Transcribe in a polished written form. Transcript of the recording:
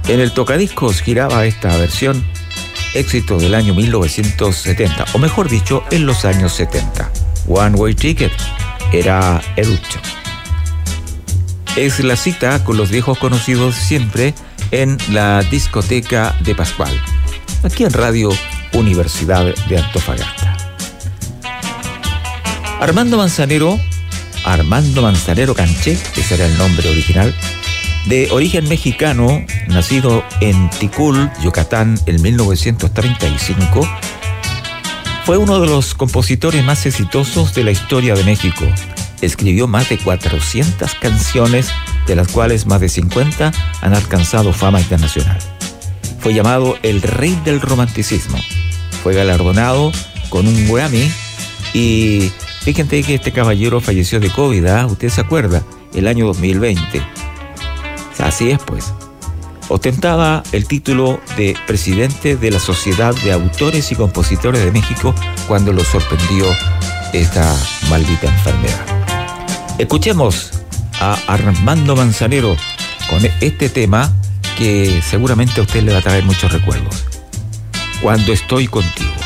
En el tocadiscos giraba esta versión, éxito del año 1970, o mejor dicho, en los años 70. One Way Ticket era Eruption. Es la cita con los viejos conocidos siempre en la discoteca de Pascual, aquí en Radio Universidad de Antofagasta. Armando Manzanero Canché, ese era el nombre original, de origen mexicano, nacido en Ticul, Yucatán, en 1935, fue uno de los compositores más exitosos de la historia de México. Escribió más de 400 canciones, de las cuales más de 50 han alcanzado fama internacional. Fue llamado el rey del romanticismo. Fue galardonado con un Grammy y fíjense que este caballero falleció de COVID, ¿eh? ¿Usted se acuerda? El año 2020. Así es, pues. Ostentaba el título de presidente de la Sociedad de Autores y Compositores de México cuando lo sorprendió esta maldita enfermedad. Escuchemos a Armando Manzanero con este tema que seguramente a usted le va a traer muchos recuerdos. Cuando estoy contigo.